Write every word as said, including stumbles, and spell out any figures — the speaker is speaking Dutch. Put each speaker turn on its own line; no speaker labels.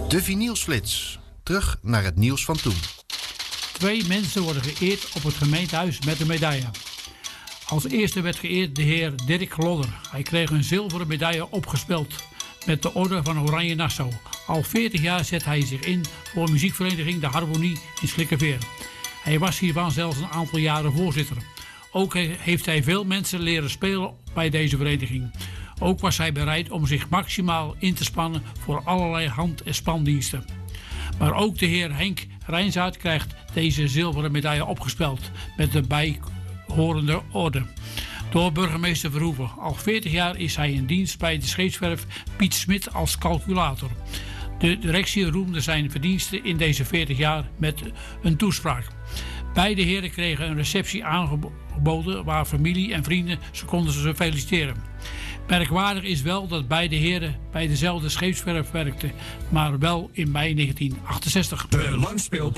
De vinylsflits. Terug naar het nieuws van toen.
Twee mensen worden geëerd op het gemeentehuis met een medaille. Als eerste werd geëerd de heer Dirk Lodder. Hij kreeg een zilveren medaille opgespeld met de orde van Oranje Nassau. Al veertig jaar zet hij zich in voor muziekvereniging De Harmonie in Slikkerveer. Hij was hiervan zelfs een aantal jaren voorzitter. Ook heeft hij veel mensen leren spelen bij deze vereniging. Ook was hij bereid om zich maximaal in te spannen voor allerlei hand- en spandiensten. Maar ook de heer Henk Rijnzaad krijgt deze zilveren medaille opgespeld met de bijhorende orde. Door burgemeester Verhoeven. Al veertig jaar is hij in dienst bij de scheepswerf Piet Smit als calculator. De directie roemde zijn verdiensten in deze veertig jaar met een toespraak. Beide heren kregen een receptie aangeboden waar familie en vrienden ze konden ze feliciteren. Merkwaardig is wel dat beide heren bij dezelfde scheepswerf werkten, maar wel in mei negentien achtenzestig.
De langspeel